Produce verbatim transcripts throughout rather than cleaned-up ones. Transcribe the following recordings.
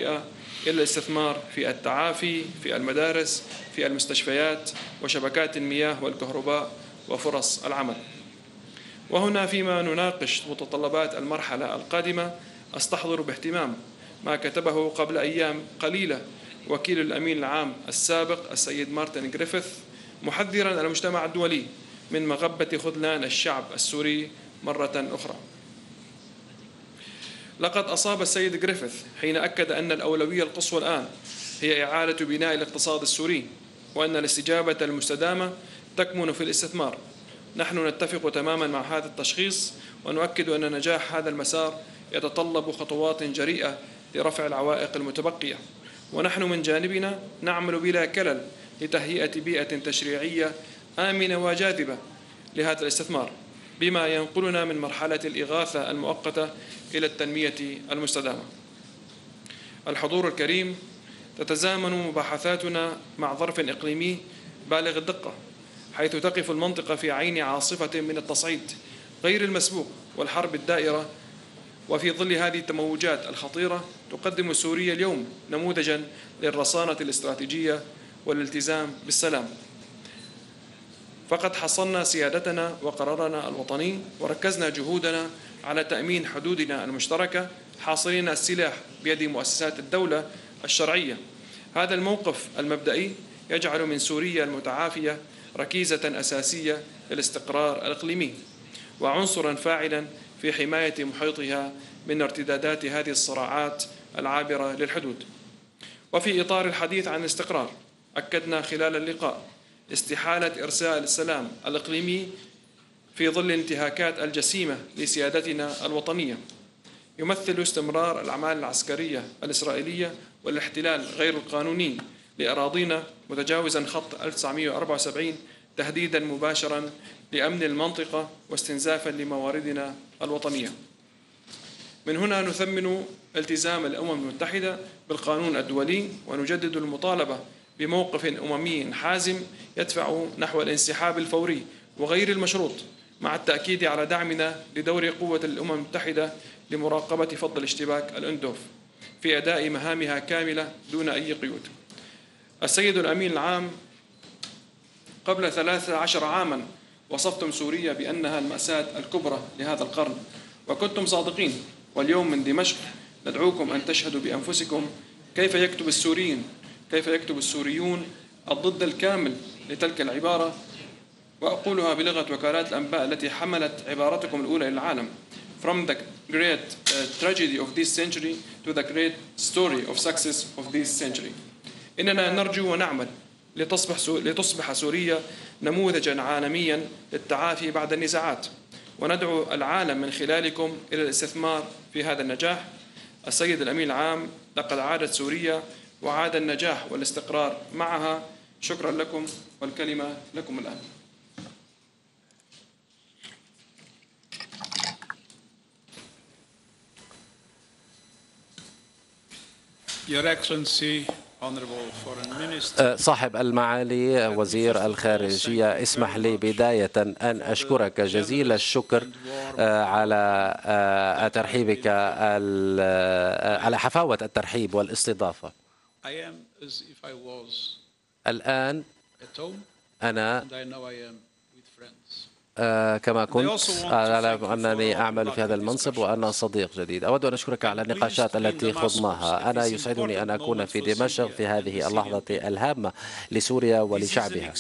الهيئة إلى الاستثمار في التعافي، في المدارس، في المستشفيات وشبكات المياه والكهرباء وفرص العمل. وهنا فيما نناقش متطلبات المرحلة القادمة أستحضر باهتمام ما كتبه قبل أيام قليلة وكيل الأمين العام السابق السيد مارتن غريفيث، محذرا المجتمع الدولي من مغبة خذلان الشعب السوري مرة أخرى. لقد أصاب السيد غريفيث حين أكد أن الأولوية القصوى الآن هي إعادة بناء الاقتصاد السوري، وأن الاستجابة المستدامة تكمن في الاستثمار. نحن نتفق تماما مع هذا التشخيص، ونؤكد أن نجاح هذا المسار يتطلب خطوات جريئة لرفع العوائق المتبقية، ونحن من جانبنا نعمل بلا كلل لتهيئة بيئة تشريعية آمنة وجاذبة لهذا الاستثمار، بما ينقلنا من مرحلة الإغاثة المؤقتة إلى التنمية المستدامة. الحضور الكريم، تتزامن مباحثاتنا مع ظرف إقليمي بالغ الدقة، حيث تقف المنطقة في عين عاصفة من التصعيد غير المسبوق والحرب الدائرة. وفي ظل هذه التموجات الخطيرة تقدم سوريا اليوم نموذجا للرصانة الاستراتيجية والالتزام بالسلام. فقد حصلنا سيادتنا وقرارنا الوطني، وركزنا جهودنا على تأمين حدودنا المشتركة، حاصرين السلاح بيد مؤسسات الدولة الشرعية. هذا الموقف المبدئي يجعل من سوريا المتعافية ركيزة أساسية للاستقرار الإقليمي وعنصرا فاعلا في حماية محيطها من ارتدادات هذه الصراعات العابرة للحدود. وفي إطار الحديث عن الاستقرار، أكدنا خلال اللقاء استحالة إرسال السلام الإقليمي في ظل الانتهاكات الجسيمة لسيادتنا الوطنية. يمثل استمرار الأعمال العسكرية الإسرائيلية والاحتلال غير القانوني لأراضينا متجاوزا خط ألف وتسعمئة وأربعة وسبعين تهديدا مباشرا لأمن المنطقة واستنزافا لمواردنا الوطنية. من هنا نثمن التزام الأمم المتحدة بالقانون الدولي، ونجدد المطالبة بموقف أممي حازم يدفع نحو الانسحاب الفوري وغير المشروط، مع التأكيد على دعمنا لدور قوة الأمم المتحدة لمراقبة فض الاشتباك الأندوف في أداء مهامها كاملة دون أي قيود. السيد الأمين العام، قبل ثلاثة عشر عاما وصفتم سوريا بأنها المأساة الكبرى لهذا القرن، وكنتم صادقين. واليوم من دمشق ندعوكم أن تشهدوا بأنفسكم كيف يكتب السوريين كيف يكتب السوريون الضد الكامل لتلك العبارة، وأقولها بلغة وكالات الأنباء التي حملت عبارتكم الأولى إلى العالم: From the great uh, tragedy of this century to the great story of success of this century. إننا نرجو ونعمل لتصبح سو... لتصبح سوريا نموذجا عالميا للتعافي بعد النزاعات، وندعو العالم من خلالكم إلى الاستثمار في هذا النجاح. السيد الأمين العام، لقد عادت سوريا وعاد النجاح والاستقرار معها. شكرا لكم، والكلمة لكم الآن. Your Excellency, Honorable Foreign Minister. صاحب المعالي وزير الخارجية، اسمح لي بداية أن أشكرك جزيل الشكر على ترحيبك، على حفاوة الترحيب والاستضافة. الآن أنا آه كما كنت أعلم أنني أعمل في هذا المنصب وأنا صديق جديد. أود أن أشكرك على النقاشات التي خضناها. أنا يسعدني أن أكون في دمشق في هذه اللحظة الهامة لسوريا ولشعبها.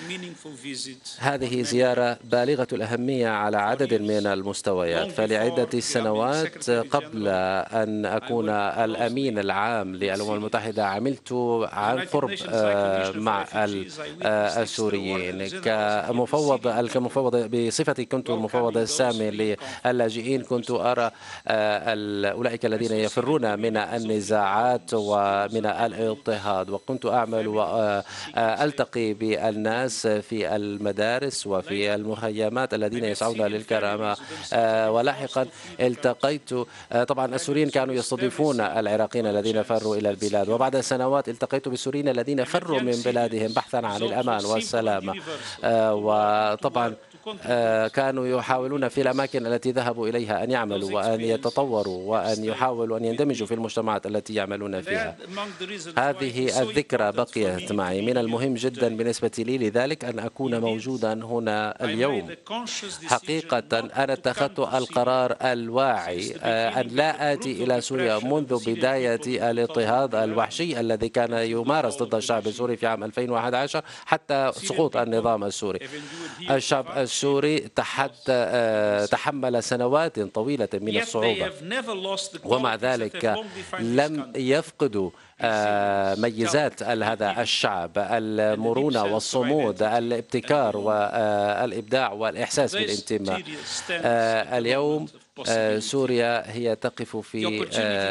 هذه زيارة بالغة الأهمية على عدد من المستويات، فلعدة سنوات قبل أن أكون الأمين العام للأمم المتحدة عملت عن قرب مع السوريين كمفوض كمفوض بصفتي. كنت المفوض السامي للاجئين. كنت أرى أولئك الذين يفرون من النزاعات ومن الاضطهاد، وكنت أعمل وألتقي بالناس في المدارس وفي المخيمات الذين يسعون للكرامة. ولاحقا التقيت، طبعا السوريين كانوا يستضيفون العراقيين الذين فروا إلى البلاد، وبعد سنوات التقيت بالسوريين الذين فروا من بلادهم بحثا عن الأمان والسلامة. وطبعا كانوا يحاولون في الأماكن التي ذهبوا إليها أن يعملوا وأن يتطوروا وأن يحاولوا أن يندمجوا في المجتمعات التي يعملون فيها. هذه الذكرى بقيت معي. من المهم جدا بالنسبة لي لذلك أن أكون موجودا هنا اليوم. حقيقة أنا اتخذت القرار الواعي أن لا آتي إلى سوريا منذ بداية الاضطهاد الوحشي الذي كان يمارس ضد الشعب السوري في عام ألفين وأحد عشر حتى سقوط النظام السوري. الشعب السوري تحمل سنوات طويلة من الصعوبة، ومع ذلك لم يفقدوا ميزات هذا الشعب: المرونة والصمود، الابتكار والإبداع والإحساس بالانتماء. اليوم سوريا هي تقف في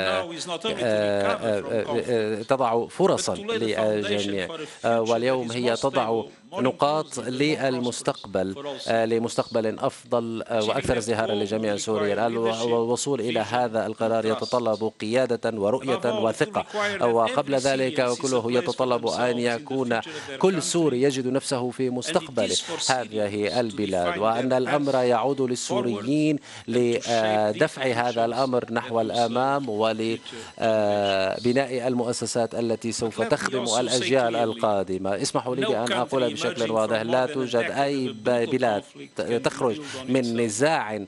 تضع فرصا للجميع، واليوم هي تضع نقاط للمستقبل، لمستقبل أفضل وأكثر ازدهارا لجميع سوريا. الوصول إلى هذا القرار يتطلب قيادة ورؤية وثقة، وقبل ذلك كله يتطلب أن يكون كل سوري يجد نفسه في مستقبل هذه البلاد، وأن الأمر يعود للسوريين لدفع هذا الأمر نحو الأمام ولبناء المؤسسات التي سوف تخدم الأجيال القادمة. اسمحوا لي بأن أقول بشكل واضح: لا توجد أي بلاد تخرج من نزاع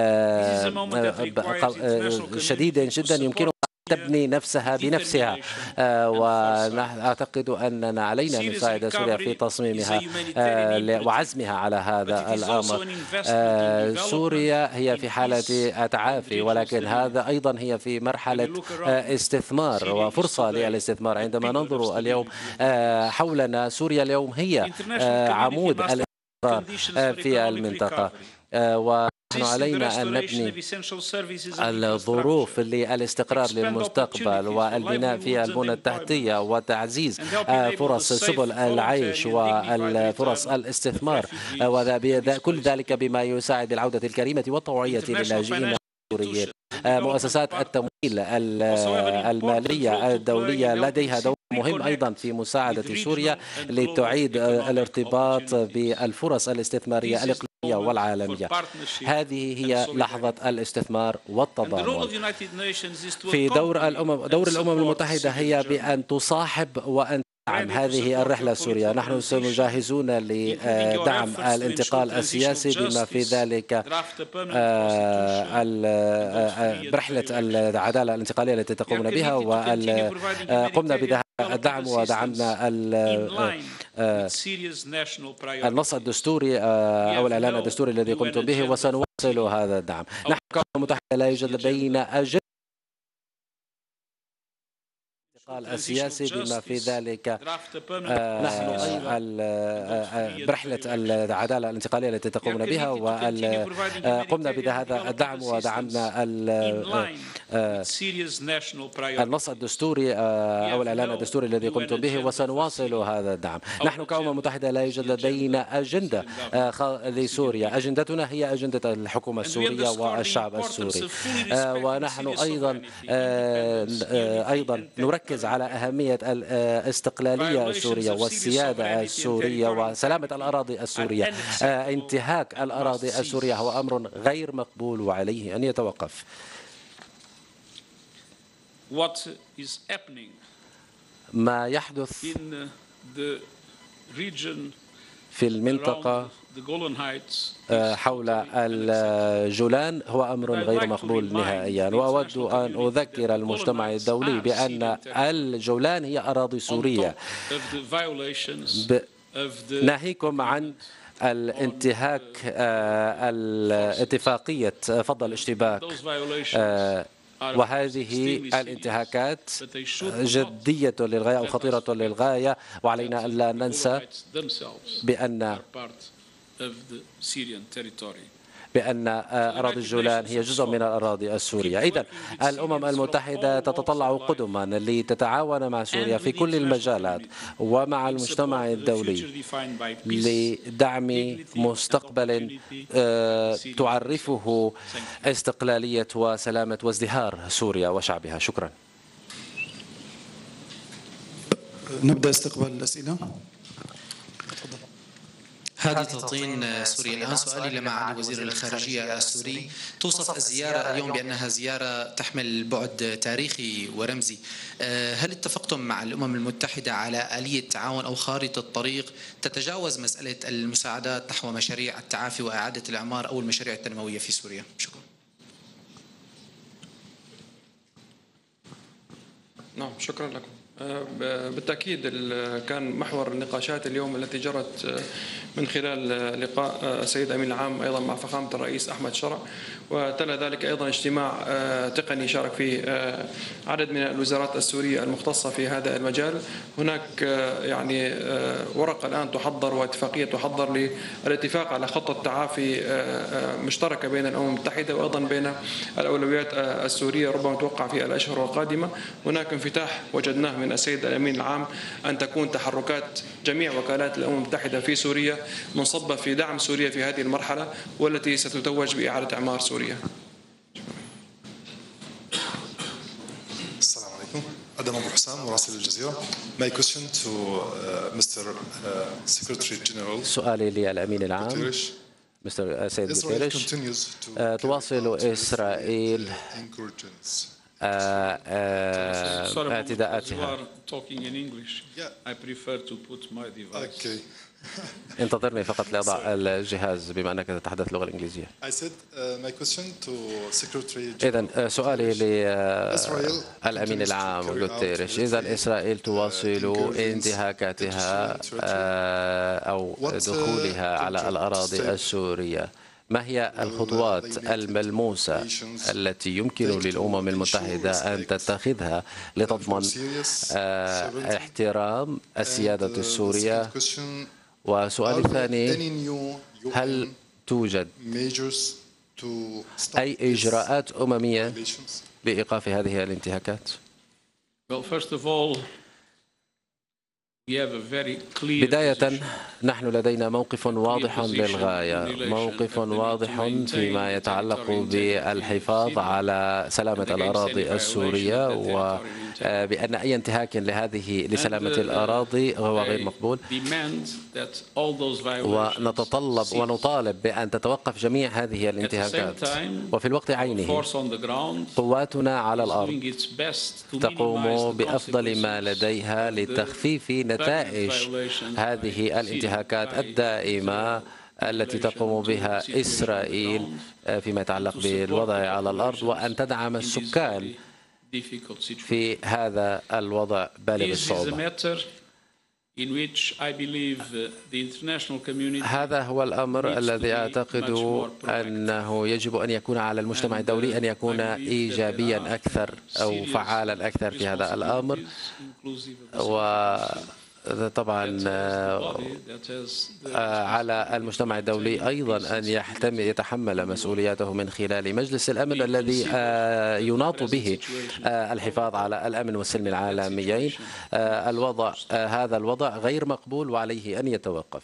شديد جدا يمكنها تبني نفسها بنفسها، وأعتقد أننا علينا أن نساعد سوريا في تصميمها وعزمها على هذا الأمر. سوريا هي في حالة تعافي، ولكن هذا أيضا هي في مرحلة استثمار وفرصة للاستثمار. عندما ننظر اليوم حولنا، سوريا اليوم هي عمود الاستقرار في المنطقة، و نحن علينا أن نبني الظروف للاستقرار للمستقبل والبناء في البنى التحتية وتعزيز فرص سبل العيش والفرص الاستثمار، وكل ذلك بما يساعد بالعودة الكريمة والطوعية للاجئين السوريين. مؤسسات التمويل المالية الدولية لديها دور مهم أيضا في مساعدة سوريا لتعيد الارتباط بالفرص الاستثمارية الإقليمية والعالمية. هذه هي لحظة الاستثمار والتضامن. في دور الأمم دور الأمم المتحدة هي بأن تصاحب وأن عن هذه الرحلة السورية. نحن سنجهزون لدعم الانتقال السياسي بما في ذلك رحلة العدالة الانتقالية التي تقومون بها، وقمنا بهذا الدعم ودعمنا النص الدستوري أو الإعلان الدستوري الذي قمتم به، وسنواصل هذا الدعم. نحن كأمم متحدة لا يوجد لدينا أجل السياسي بما في ذلك نحن برحلة العدالة الانتقالية التي تقومون بها، وقمنا بهذا الدعم ودعمنا النص الدستوري أو الإعلان الدستوري الذي قمتم به، وسنواصل هذا الدعم. نحن كأمم متحدة لا يوجد لدينا أجندة لسوريا، أجندتنا هي أجندة الحكومة السورية والشعب السوري، ونحن أيضا أيضا نركز على أهمية الاستقلالية السورية والسيادة السورية وسلامة الأراضي السورية. انتهاك الأراضي السورية هو أمر غير مقبول وعليه أن يتوقف. ما يحدث في المنطقة حول الجولان هو أمر غير مقبول نهائيا، وأود أن أذكر المجتمع الدولي بأن الجولان هي أراضي سورية، ناهيكم عن الانتهاك الاتفاقية فض الاشتباك، وهذه الانتهاكات جدية للغاية وخطيرة للغاية، وعلينا أن لا ننسى بأن بأن أراضي الجولان هي جزء من الأراضي السورية. إذن الأمم المتحدة تتطلع قدما لتتعاون مع سوريا في كل المجالات ومع المجتمع الدولي لدعم مستقبل تعرفه استقلالية وسلامة وازدهار سوريا وشعبها. شكرا. نبدأ استقبال الأسئلة. هذه تطين سوريا. الآن سؤالي لمعالي وزير الخارجية السوري، توصف الزيارة اليوم بأنها زيارة تحمل بعد تاريخي ورمزي. هل اتفقتم مع الأمم المتحدة على آلية تعاون أو خارطة طريق تتجاوز مسألة المساعدات نحو مشاريع التعافي وإعادة الإعمار أو المشاريع التنموية في سوريا؟ شكرا. نعم، شكرا لكم. بالتأكيد كان محور النقاشات اليوم التي جرت من خلال لقاء السيد أمين العام أيضا مع فخامة الرئيس أحمد شرع، وتلا ذلك أيضا اجتماع تقني شارك فيه عدد من الوزارات السورية المختصة في هذا المجال. هناك يعني ورقة الآن تحضر واتفاقية تحضر للاتفاق على خطة تعافي مشتركة بين الأمم المتحدة وأيضا بين الأولويات السورية، ربما توقع في الأشهر القادمة. هناك انفتاح وجدناه من السيد الأمين العام أن تكون تحركات جميع وكالات الأمم المتحدة في سوريا منصبة في دعم سوريا في هذه المرحلة، والتي ستتوج بإعادة إعمار سوريا. السلام عليكم. أدم أبو حسام مراسل الجزيرة. My question to uh, Mister uh, Secretary General. سؤالي للأمين العام مستر سيد جوتيريش. تواصل إسرائيل اعتداءاتها. انتظرني فقط لأضع الجهاز بما أنك تتحدث اللغة الإنجليزية. إذن سؤالي للأمين العام غوتيريش، إذا إسرائيل تواصل انتهاكاتها أو دخولها على الأراضي السورية، ما هي الخطوات الملموسة التي يمكن للأمم المتحدة أن تتخذها لتضمن احترام السيادة السورية؟ وسؤال الثاني، هل توجد أي إجراءات أممية لإيقاف هذه الانتهاكات؟ بداية نحن لدينا موقف واضح للغاية، موقف واضح فيما يتعلق بالحفاظ على سلامة الأراضي السورية، وبأن أي انتهاك لهذه لسلامة الأراضي هو غير مقبول، ونتطلب ونطالب بأن تتوقف جميع هذه الانتهاكات. وفي الوقت عينه قواتنا على الأرض تقوم بأفضل ما لديها لتخفيف نتائج هذه الانتهاكات الدائمة التي تقوم بها إسرائيل فيما يتعلق بالوضع على الأرض، وأن تدعم السكان في هذا الوضع بالغ الصعوبة. هذا هو الأمر الذي أعتقد أنه يجب أن يكون على المجتمع الدولي أن يكون إيجابيا أكثر أو فعالا أكثر في هذا الأمر. وطبعا على المجتمع الدولي أيضا أن يتحمل مسؤولياته من خلال مجلس الأمن الذي يناط به الحفاظ على الأمن والسلم العالميين. الوضع هذا الوضع غير مقبول وعليه أن يتوقف.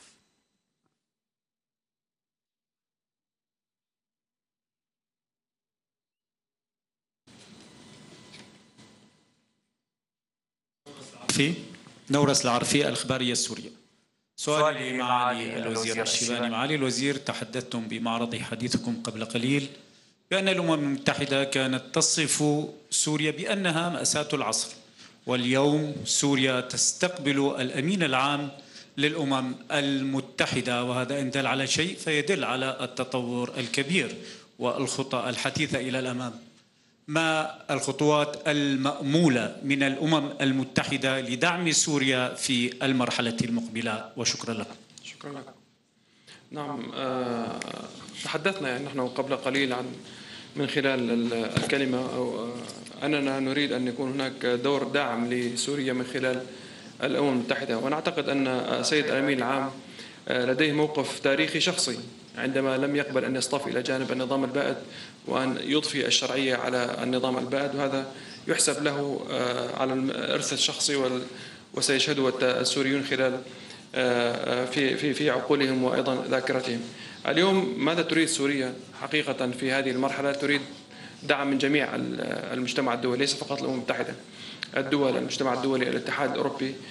في نورس العرفي الإخبارية السورية. سؤالي لمعالي الوزير الشيباني. معالي الوزير، تحدثتم بمعرض حديثكم قبل قليل بأن الأمم المتحدة كانت تصف سوريا بأنها مأساة العصر، واليوم سوريا تستقبل الأمين العام للأمم المتحدة، وهذا إن دل على شيء فيدل على التطور الكبير والخطى الحثيثة إلى الأمام. ما الخطوات المأمولة من الأمم المتحدة لدعم سوريا في المرحلة المقبلة؟ وشكرا لكم. شكرا لكم. نعم، تحدثنا يعني نحن قبل قليل عن من خلال الكلمة أو أننا نريد أن يكون هناك دور داعم لسوريا من خلال الأمم المتحدة، ونعتقد أن السيد الأمين العام لديه موقف تاريخي شخصي عندما لم يقبل أن يصطف إلى جانب النظام البائد وأن يضفي الشرعية على النظام البائد، وهذا يحسب له على الإرث الشخصي وسيشهده السوريون خلال في في في عقولهم وأيضا ذاكرتهم. اليوم ماذا تريد سوريا حقيقة في هذه المرحلة؟ تريد دعم من جميع المجتمع الدولي، ليس فقط الأمم المتحدة، الدول، المجتمع الدولي، الاتحاد الأوروبي،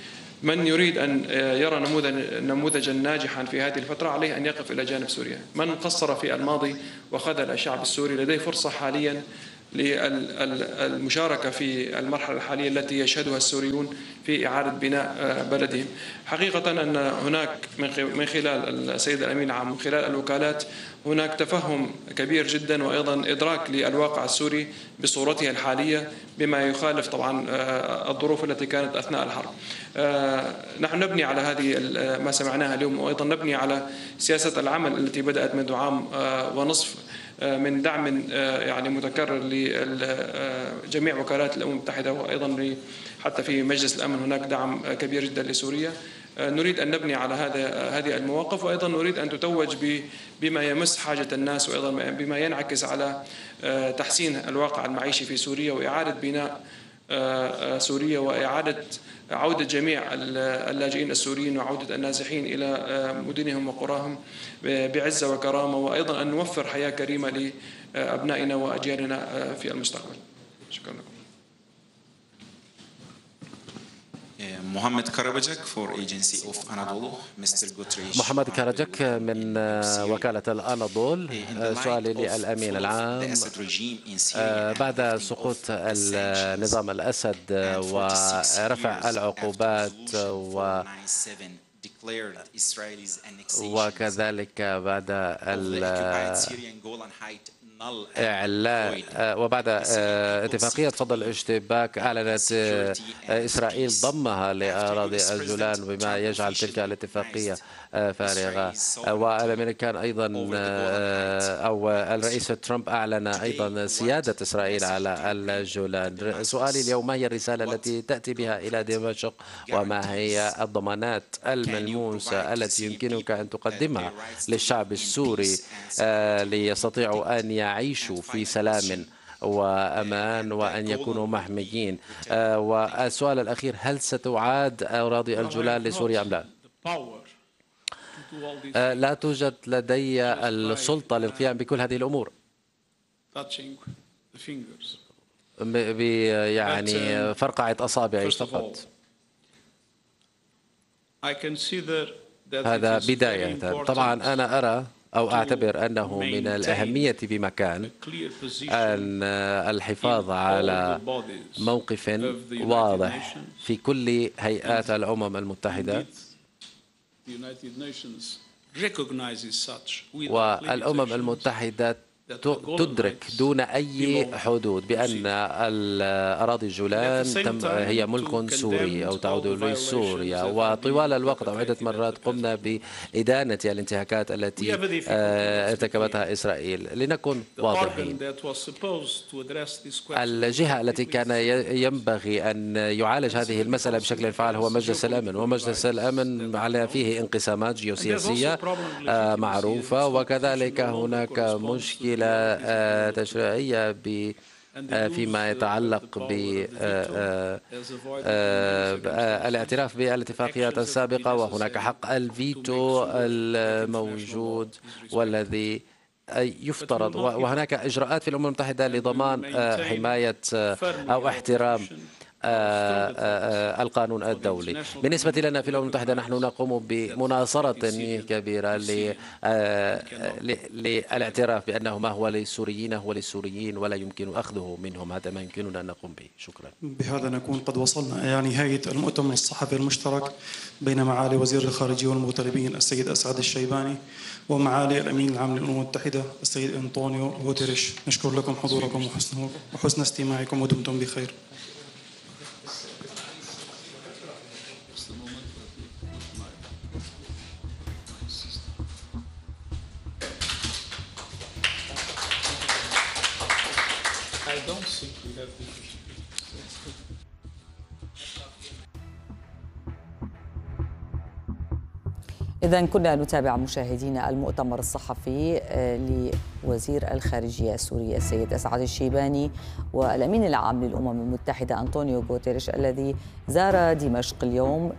من يريد أن يرى نموذجا ناجحا في هذه الفترة عليه أن يقف إلى جانب سوريا. من قصر في الماضي وخذل الشعب السوري لديه فرصة حاليا للمشاركة في المرحلة الحالية التي يشهدها السوريون في إعادة بناء بلدهم. حقيقة أن هناك من خلال السيد الأمين العام من خلال الوكالات هناك تفهم كبير جدا وأيضا إدراك للواقع السوري بصورتها الحالية بما يخالف طبعا الظروف التي كانت أثناء الحرب. نحن نبني على هذه ما سمعناها اليوم، وأيضا نبني على سياسة العمل التي بدأت منذ عام ونصف من دعم يعني متكرر لجميع وكالات الأمم المتحدة، وأيضا حتى في مجلس الأمن هناك دعم كبير جدا لسوريا. نريد أن نبني على هذا هذه المواقف، وأيضا نريد أن تتوج بما يمس حاجة الناس، وأيضا بما ينعكس على تحسين الواقع المعيشي في سوريا وإعادة بناء سوريا وإعادة عودة جميع اللاجئين السوريين وعودة النازحين إلى مدنهم وقراهم بعزة وكرامة، وأيضا أن نوفر حياة كريمة لأبنائنا وأجيالنا في المستقبل. شكرا لكم. محمد كارابجاك for Agency of Anadolu. مستر Guterres. محمد كارابجاك من وكالة الأناضول. سؤالي للأمين العام، بعد سقوط النظام الأسد ورفع العقوبات و وكذلك بعد إعلان وبعد اتفاقية فض الاشتباك أعلنت إسرائيل ضمها لأراضي الجولان، بما يجعل تلك الاتفاقية فارغة. والأمريكان أيضا أو الرئيس ترامب أعلن أيضا سيادة إسرائيل على الجولان. سؤالي اليوم، ما هي الرسالة التي تأتي بها إلى دمشق، وما هي الضمانات الملموسة التي يمكنك أن تقدمها للشعب السوري ليستطيعوا أن يعيشوا في سلام وأمان وأن يكونوا محميين؟ والسؤال الأخير، هل ستعاد أراضي الجولان لسوريا أم لا؟ لا توجد لدي السلطة للقيام بكل هذه الأمور، يعني فرقعة أصابعي فقط. هذا بداية. طبعا أنا أرى أو أعتبر أنه من الأهمية بمكان أن الحفاظ على موقف واضح في كل هيئات الأمم المتحدة، والأمم المتحدة تدرك دون أي حدود بأن الأراضي الجولان هي ملك سوري أو تعود لسوريا. وطوال الوقت أو عدة مرات قمنا بإدانة الانتهاكات التي ارتكبتها إسرائيل. لنكن واضحين، الجهة التي كان ينبغي أن يعالج هذه المسألة بشكل فعال هو مجلس الأمن، ومجلس الأمن على فيه انقسامات جيوسياسية معروفة، وكذلك هناك مشكلة تشريعية فيما يتعلق بالاعتراف بالاتفاقيات السابقة، وهناك حق الفيتو الموجود والذي يفترض، وهناك إجراءات في الأمم المتحدة لضمان حماية أو احترام القانون الدولي. بالنسبة لنا في الأمم المتحدة نحن نقوم بمناصرة كبيرة للاعتراف بأنه ما هو للسوريين هو للسوريين ولا يمكن أخذه منهم. هذا ما يمكننا أن نقوم به. شكرا. بهذا نكون قد وصلنا إلى نهاية المؤتمر الصحفي المشترك بين معالي وزير الخارجية والمغتربين السيد أسعد الشيباني ومعالي الأمين العام للأمم المتحدة السيد أنطونيو غوتيريش. نشكر لكم حضوركم وحسن استماعكم ودمتم بخير. إذن كنا نتابع مشاهدينا المؤتمر الصحفي لوزير الخارجية السوري السيد أسعد الشيباني والأمين العام للأمم المتحدة أنطونيو غوتيريش الذي زار دمشق اليوم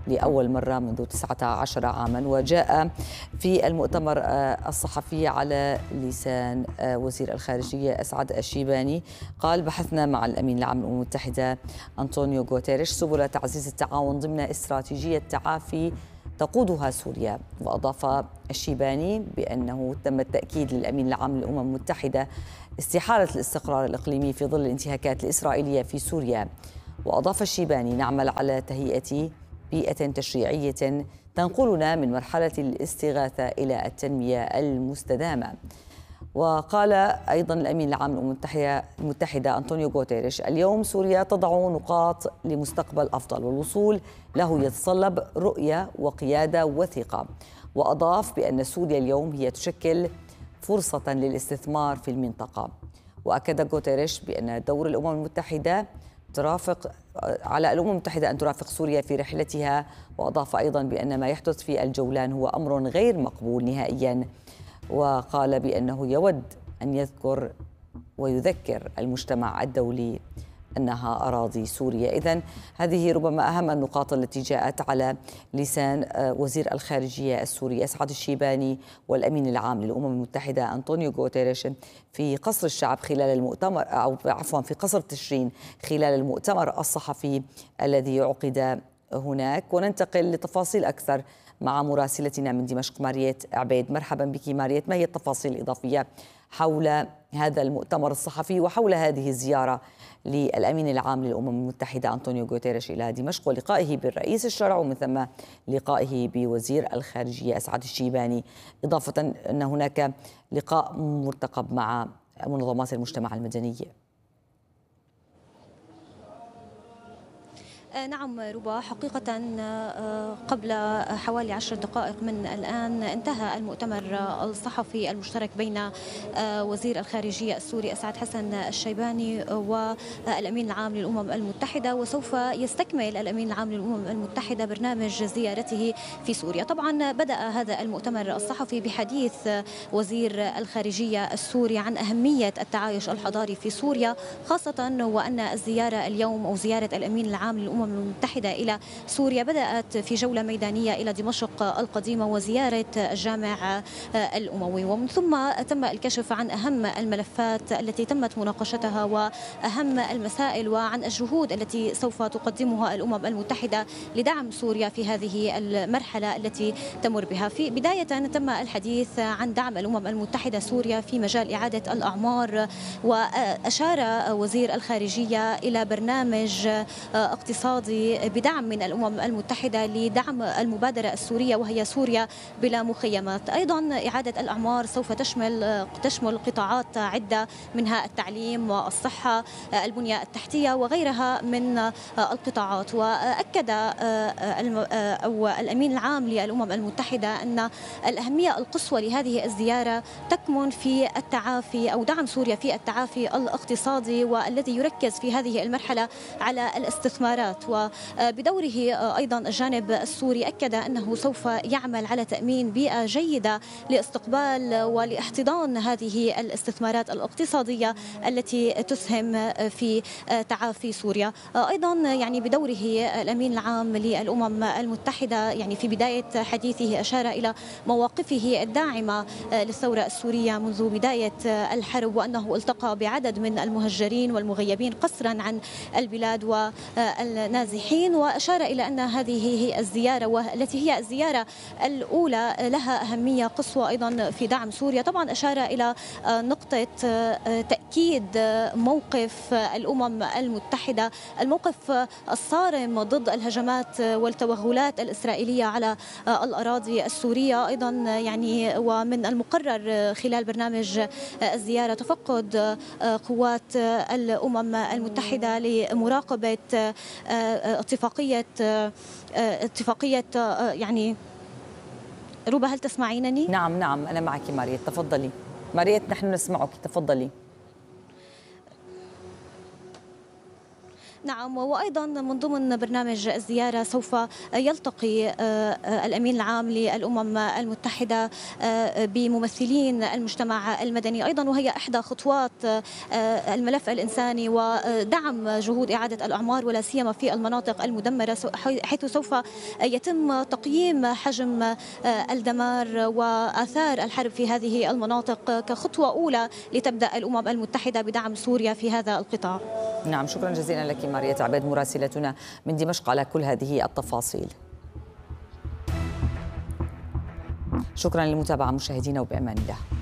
لأول مرة منذ تسعة عشر عاما. وجاء في المؤتمر الصحفي على لسان وزير الخارجية أسعد الشيباني قال: بحثنا مع الأمين العام للأمم المتحدة أنطونيو غوتيريش سبل تعزيز التعاون ضمن استراتيجية تعافي تقودها سوريا. وأضاف الشيباني بأنه تم التأكيد للأمين العام للأمم المتحدة استحالة الاستقرار الإقليمي في ظل الانتهاكات الإسرائيلية في سوريا. وأضاف الشيباني: نعمل على تهيئة بيئة تشريعية تنقلنا من مرحلة الاستغاثة إلى التنمية المستدامة. وقال أيضا الأمين العام للأمم المتحدة أنطونيو غوتيريش: اليوم سوريا تضع نقاط لمستقبل أفضل، والوصول له يتطلب رؤية وقيادة وثقة. وأضاف بأن سوريا اليوم هي تشكل فرصة للاستثمار في المنطقة. وأكد غوتيريش بأن دور الأمم المتحدة ترافق على الأمم المتحدة أن ترافق سوريا في رحلتها. وأضاف أيضا بأن ما يحدث في الجولان هو أمر غير مقبول نهائيا. وقال بأنه يود أن يذكر ويذكر المجتمع الدولي أنها أراضي سوريا. إذن هذه ربما أهم النقاط التي جاءت على لسان وزير الخارجية السوري أسعد الشيباني والأمين العام للأمم المتحدة أنطونيو غوتيريش في قصر الشعب خلال المؤتمر أو عفوا في قصر تشرين خلال المؤتمر الصحفي الذي عقد هناك. وننتقل لتفاصيل أكثر مع مراسلتنا من دمشق ماريت عبيد. مرحبا بك ماريت، ما هي التفاصيل الإضافية حول هذا المؤتمر الصحفي وحول هذه الزيارة للأمين العام للأمم المتحدة أنطونيو غوتيريش إلى دمشق ولقائه بالرئيس الشرع ومن ثم لقائه بوزير الخارجية أسعد الشيباني، إضافة أن هناك لقاء مرتقب مع منظمات المجتمع المدني؟ نعم ربا، حقيقة قبل حوالي عشر دقائق من الآن انتهى المؤتمر الصحفي المشترك بين وزير الخارجية السوري أسعد حسن الشيباني والأمين العام للأمم المتحدة، وسوف يستكمل الأمين العام للأمم المتحدة برنامج زيارته في سوريا. طبعا بدأ هذا المؤتمر الصحفي بحديث وزير الخارجية السوري عن أهمية التعايش الحضاري في سوريا، خاصة وأن الزيارة اليوم أو زيارة الأمين العام للأمم المتحدة إلى سوريا بدأت في جولة ميدانية إلى دمشق القديمة وزيارة الجامع الأموي، ومن ثم تم الكشف عن أهم الملفات التي تمت مناقشتها وأهم المسائل وعن الجهود التي سوف تقدمها الأمم المتحدة لدعم سوريا في هذه المرحلة التي تمر بها. في بداية تم الحديث عن دعم الأمم المتحدة سوريا في مجال إعادة الأعمار، وأشار وزير الخارجية إلى برنامج اقتصادي بدعم من الأمم المتحدة لدعم المبادرة السورية وهي سوريا بلا مخيمات. أيضا إعادة الأعمار سوف تشمل تشمل قطاعات عدة منها التعليم والصحة، البنية التحتية وغيرها من القطاعات. وأكد أو الأمين العام للأمم المتحدة أن الأهمية القصوى لهذه الزيارة تكمن في التعافي أو دعم سوريا في التعافي الاقتصادي، والذي يركز في هذه المرحلة على الاستثمارات. وبدوره أيضا الجانب السوري أكد أنه سوف يعمل على تأمين بيئة جيدة لاستقبال ولاحتضان هذه الاستثمارات الاقتصادية التي تسهم في تعافي سوريا. أيضا يعني بدوره الأمين العام للأمم المتحدة يعني في بداية حديثه أشار إلى مواقفه الداعمة للثورة السورية منذ بداية الحرب، وأنه التقى بعدد من المهجرين والمغيبين قسرا عن البلاد والنازحين، وأشار إلى أن هذه هي الزيارة والتي هي الزيارة الأولى لها أهمية قصوى أيضا في دعم سوريا. طبعا أشار إلى نقطة تأكيد موقف الأمم المتحدة، الموقف الصارم ضد الهجمات والتوغلات الإسرائيلية على الأراضي السورية. أيضا يعني ومن المقرر خلال برنامج الزيارة تفقد قوات الأمم المتحدة لمراقبة اتفاقية اتفاقية يعني ربا، هل تسمعينني؟ نعم نعم أنا معك ماريت، تفضلي ماريت، نحن نسمعك، تفضلي. نعم، وأيضا من ضمن برنامج الزيارة سوف يلتقي الأمين العام للأمم المتحدة بممثلين المجتمع المدني أيضا، وهي إحدى خطوات الملف الإنساني ودعم جهود إعادة الأعمار ولا سيما في المناطق المدمرة، حيث سوف يتم تقييم حجم الدمار وآثار الحرب في هذه المناطق كخطوة أولى لتبدأ الأمم المتحدة بدعم سوريا في هذا القطاع. نعم، شكرا جزيلا لك ماريا عبيد مراسلتنا من دمشق على كل هذه التفاصيل. شكرا للمتابعة مشاهدينا، وبأمان الله.